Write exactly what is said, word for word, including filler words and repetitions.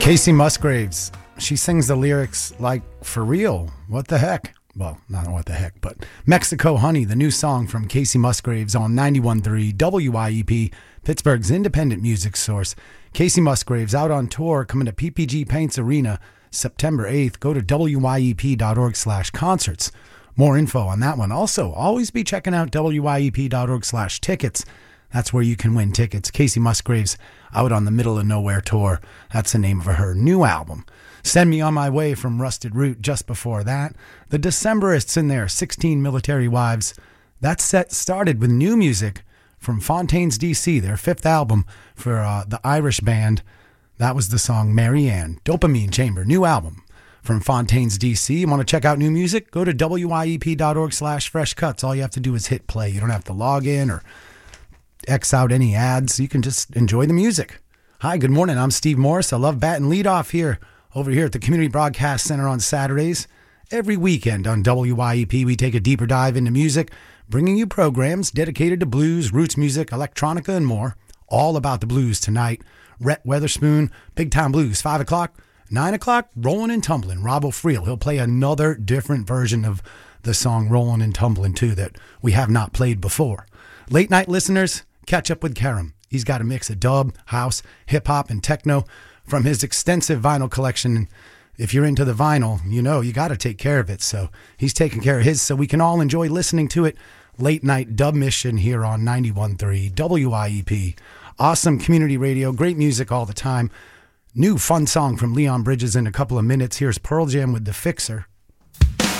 Kacey Musgraves. She sings the lyrics like, for real, what the heck? Well, not what the heck, but Mexico Honey, the new song from Kacey Musgraves on ninety-one point three W I E P, Pittsburgh's independent music source. Kacey Musgraves out on tour, coming to P P G Paints Arena September eighth. Go to W I E P dot org slash concerts. More info on that one. Also, always be checking out W I E P dot org slash tickets. That's where you can win tickets. Kacey Musgraves out on the Middle of Nowhere tour. That's the name of her new album. Send Me On My Way from Rusted Root just before that. The Decemberists in there, sixteen Military Wives. That set started with new music from Fontaines D C, their fifth album for uh, the Irish band. That was the song Marianne. Dopamine Chamber, new album from Fontaines D C. You want to check out new music? Go to W I E P dot org slash fresh cuts. All you have to do is hit play. You don't have to log in or X out any ads. You can just enjoy the music. Hi, good morning. I'm Steve Morris. I love batting leadoff here over here at the Community Broadcast Center on Saturdays. Every weekend on W I E P, we take a deeper dive into music, bringing you programs dedicated to blues, roots music, electronica, and more. All about the blues tonight. Rhett Weatherspoon, Big Time Blues, five o'clock, nine o'clock, Rollin' and Tumblin'. Rob O'Friel, he'll play another different version of the song Rollin' and Tumblin' too that we have not played before. Late night listeners, catch up with Karam. He's got a mix of dub, house, hip-hop, and techno from his extensive vinyl collection. If you're into the vinyl, you know you got to take care of it. So he's taking care of his so we can all enjoy listening to it. Late night dub mission here on ninety-one point three W I E P. Awesome community radio, great music all the time. New fun song from Leon Bridges in a couple of minutes. Here's Pearl Jam with The Fixer.